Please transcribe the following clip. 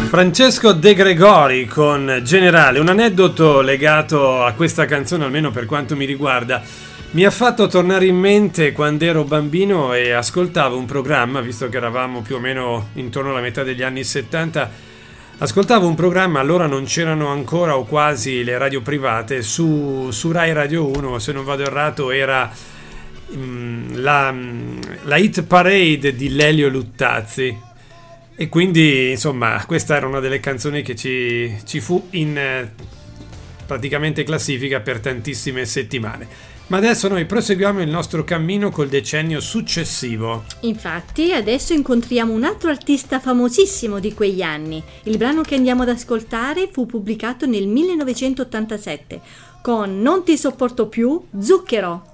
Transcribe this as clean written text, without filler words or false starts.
Francesco De Gregori con Generale, un aneddoto legato a questa canzone, almeno per quanto mi riguarda, mi ha fatto tornare in mente quando ero bambino e ascoltavo un programma, visto che eravamo più o meno intorno alla metà degli anni 70, ascoltavo un programma, allora non c'erano ancora o quasi le radio private, su Rai Radio 1, se non vado errato era la Hit Parade di Lelio Luttazzi. E quindi, insomma, questa era una delle canzoni che ci fu in praticamente classifica per tantissime settimane. Ma adesso noi proseguiamo il nostro cammino col decennio successivo. Infatti, adesso incontriamo un altro artista famosissimo di quegli anni. Il brano che andiamo ad ascoltare fu pubblicato nel 1987 con Non ti sopporto più, Zucchero.